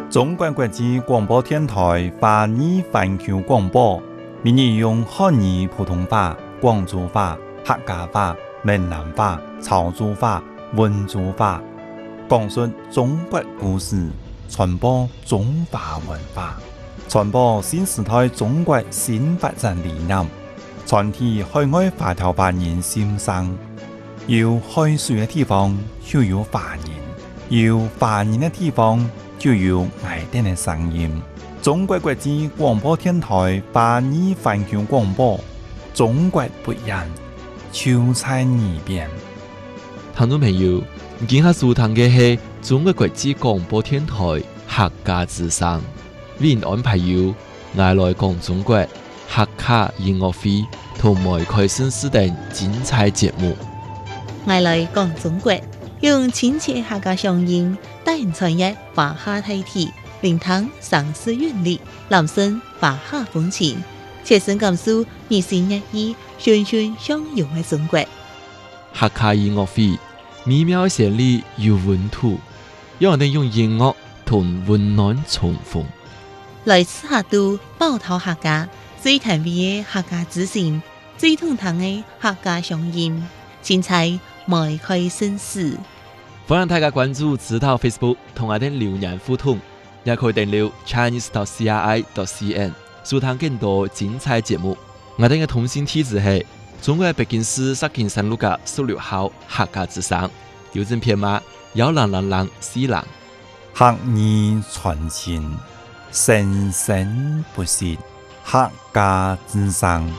中国国际广播电台华语环球广播，每日用汉语普通话、广州话、客家话、闽南话、潮州话、温州话，讲述中国故事，传播中华文化，传播新时代中国新发展理念，传递海外华侨华人心声。有海水的地方就有华人，有华人的地方就有爱丁的声音。中国国际广播电台华语环球广播，中国不一样，就在耳边。 听众朋友，今下收听的是中国国际广播电台客家之声，为您安排有我来讲中国客家音乐会同埋开新时等精彩节目。 我来讲中国，用亲切客家乡音带人传译华夏大体，聆听城市韵律，揽声华夏风情，切身感受日新月异、循循相融的中国。 客家音乐会美妙旋律有温度，让我哋用音乐同温暖重逢。 来自客都宝岛客家最甜美的客家之声，最通透的客家乡音，精彩迈开新事。 欢迎大家关注指导 Facebook 同我哋留言互动，也可以訂閱 chinese.cri.cn 收聽更多精彩節目。我哋嘅通訊地址係中國北京市石景山路嘅16號客家之聲，郵政編碼10004 客語傳情，生生不息，客家之聲。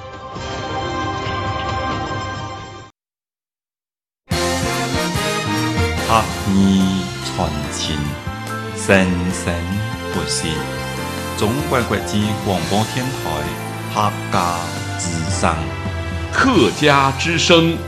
客語傳情，生生不息。中國國際廣播電台客家之聲。 客家之聲。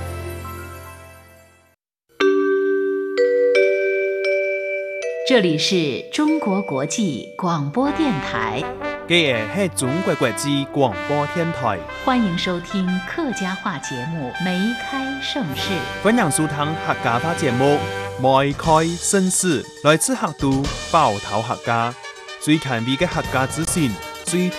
这里是中国国际广播电台， 这是中国国际广播电台， 欢迎收听客家话节目《梅开盛世》。 欢迎收听客家话节目《梅开盛世》，来自客都宝岛客家，最近美嘅客家资讯，最